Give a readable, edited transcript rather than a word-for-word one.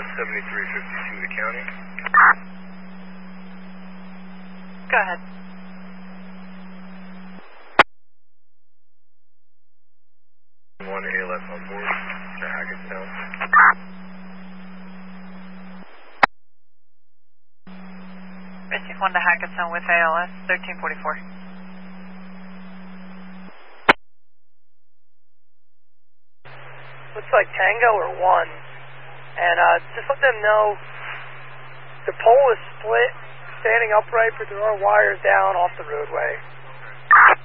7352 to county. Go ahead. One ALS on board to Hackettstown. Receive 1 to Hackettstown with ALS, 1344. Looks like Tango or 1. And just let them know the pole is split, standing upright, but there are wires down off the roadway.